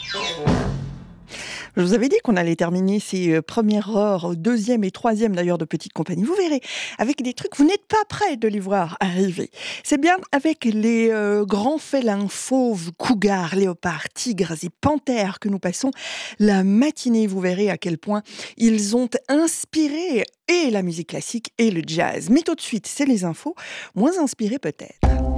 Je vous avais dit qu'on allait terminer ces premières heures, deuxième et troisième d'ailleurs de Petite Compagnie. Vous verrez, avec des trucs, vous n'êtes pas prêts de les voir arriver. C'est bien avec les grands félins fauves, cougars, léopards, tigres et panthères que nous passons la matinée. Vous verrez à quel point ils ont inspiré et la musique classique et le jazz. Mais tout de suite, c'est les infos, moins inspirées peut-être.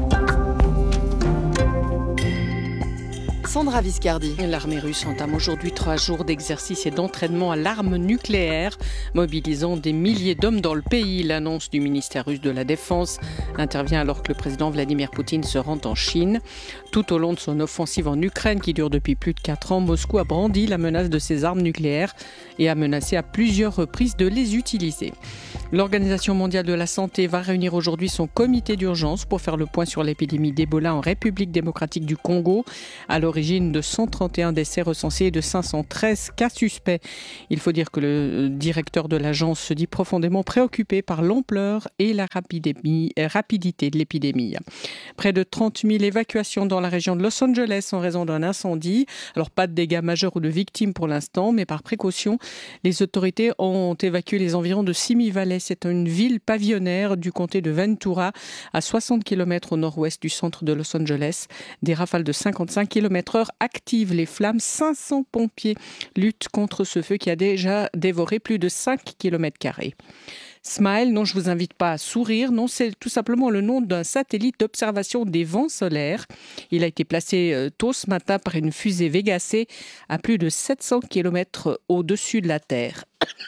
Sandra Viscardi. L'armée russe entame aujourd'hui 3 jours d'exercice et d'entraînement à l'arme nucléaire, mobilisant des milliers d'hommes dans le pays. L'annonce du ministère russe de la Défense intervient alors que le président Vladimir Poutine se rend en Chine. Tout au long de son offensive en Ukraine, qui dure depuis plus de 4 ans, Moscou a brandi la menace de ses armes nucléaires et a menacé à plusieurs reprises de les utiliser. L'Organisation mondiale de la santé va réunir aujourd'hui son comité d'urgence pour faire le point sur l'épidémie d'Ebola en République démocratique du Congo, à l'origine de 131 décès recensés et de 513 cas suspects. Il faut dire que le directeur de l'agence se dit profondément préoccupé par l'ampleur et la rapidité de l'épidémie. Près de 30 000 évacuations dans la région de Los Angeles en raison d'un incendie. Alors pas de dégâts majeurs ou de victimes pour l'instant, mais par précaution, les autorités ont évacué les environs de Simi Valley. C'est une ville pavillonnaire du comté de Ventura, à 60 km au nord-ouest du centre de Los Angeles. Des rafales de 55 km/h activent les flammes. 500 pompiers luttent contre ce feu qui a déjà dévoré plus de 5 km². Smile, non, je ne vous invite pas à sourire. Non, c'est tout simplement le nom d'un satellite d'observation des vents solaires. Il a été placé tôt ce matin par une fusée Vega C à plus de 700 km au-dessus de la Terre.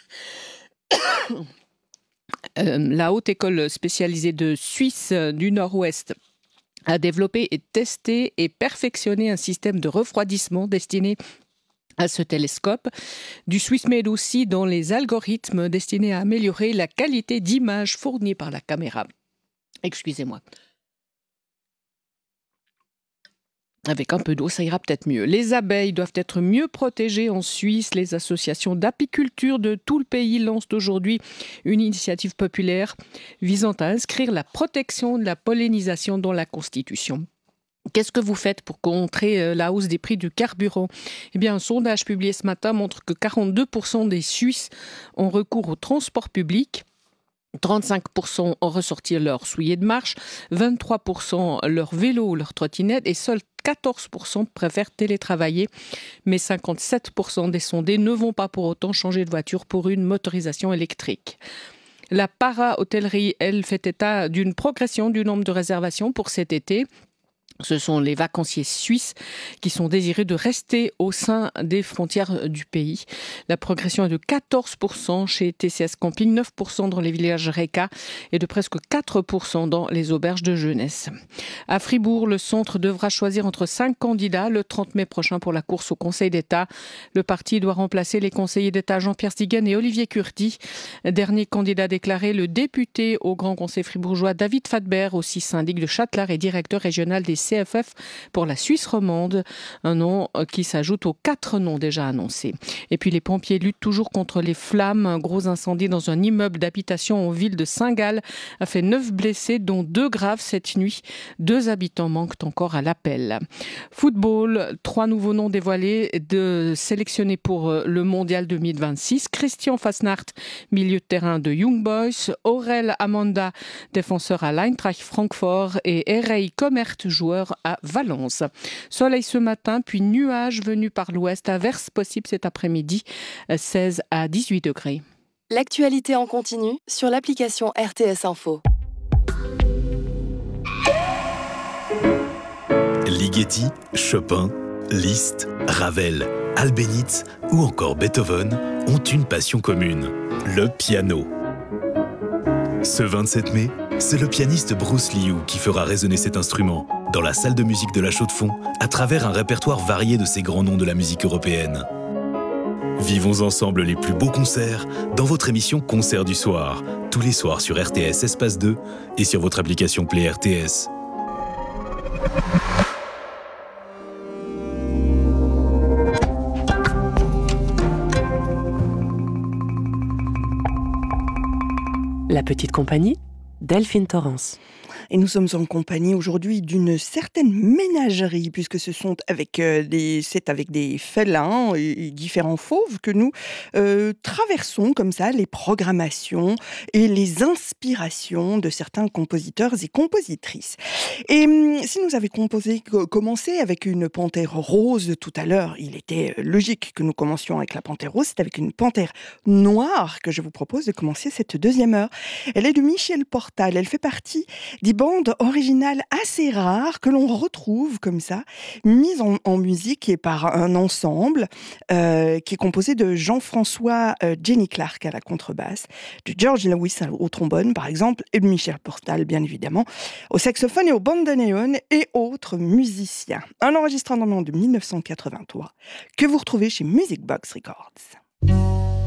La Haute École spécialisée de Suisse du Nord-Ouest a développé et testé et perfectionné un système de refroidissement destiné à ce télescope. Du SwissMade aussi dans les algorithmes destinés à améliorer la qualité d'image fournie par la caméra. Excusez-moi. Avec un peu d'eau, ça ira peut-être mieux. Les abeilles doivent être mieux protégées en Suisse. Les associations d'apiculture de tout le pays lancent aujourd'hui une initiative populaire visant à inscrire la protection de la pollinisation dans la Constitution. Qu'est-ce que vous faites pour contrer la hausse des prix du carburant ? Eh bien, un sondage publié ce matin montre que 42% des Suisses ont recours au transport public. 35% ont ressorti leur souliers de marche, 23% leur vélo ou leur trottinette et seuls 14% préfèrent télétravailler. Mais 57% des sondés ne vont pas pour autant changer de voiture pour une motorisation électrique. La para-hôtellerie, elle, fait état d'une progression du nombre de réservations pour cet été. Ce sont les vacanciers suisses qui sont désireux de rester au sein des frontières du pays. La progression est de 14% chez TCS Camping, 9% dans les villages RECA et de presque 4% dans les auberges de jeunesse. À Fribourg, le centre devra choisir entre 5 candidats le 30 mai prochain pour la course au Conseil d'État. Le parti doit remplacer les conseillers d'État Jean-Pierre Stiguen et Olivier Curti. Dernier candidat déclaré, le député au Grand Conseil fribourgeois David Fadbert, aussi syndic de Châtelard et directeur régional des CFF pour la Suisse romande, un nom qui s'ajoute aux 4 noms déjà annoncés. Et puis les pompiers luttent toujours contre les flammes. Un gros incendie dans un immeuble d'habitation en ville de Saint-Gall a fait 9 blessés, dont 2 graves cette nuit. 2 habitants manquent encore à l'appel. Football, 3 nouveaux noms dévoilés sélectionnés pour le Mondial 2026. Christian Fasnacht, milieu de terrain de Young Boys. Aurel Amanda, défenseur à l'Eintracht Francfort. Et Erey Comert, joueur à Valence. Soleil ce matin, puis nuages venus par l'ouest, averse possible cet après-midi, 16 à 18 degrés. L'actualité en continu sur l'application RTS Info. Ligeti, Chopin, Liszt, Ravel, Albéniz ou encore Beethoven ont une passion commune, le piano. Ce 27 mai, c'est le pianiste Bruce Liu qui fera résonner cet instrument dans la salle de musique de la Chaux-de-Fonds à travers un répertoire varié de ces grands noms de la musique européenne. Vivons ensemble les plus beaux concerts dans votre émission Concert du soir, tous les soirs sur RTS Espace 2 et sur votre application Play RTS. La Petite Compagnie, Delphine Torrance. Et nous sommes en compagnie aujourd'hui d'une certaine ménagerie, puisque c'est avec des félins et différents fauves que nous traversons comme ça les programmations et les inspirations de certains compositeurs et compositrices. Et si nous avions commencé avec une panthère rose tout à l'heure, il était logique que nous commencions avec la panthère rose. C'est avec une panthère noire que je vous propose de commencer cette deuxième heure. Elle est de Michel Portal. Elle fait partie des bandes originales assez rares que l'on retrouve comme ça, mises en musique et par un ensemble qui est composé de Jean-François Jenny Clark à la contrebasse, de George Lewis au trombone par exemple, et de Michel Portal bien évidemment, au saxophone et au bandoneon et autres musiciens. Un enregistrement de 1983 que vous retrouvez chez Music Box Records.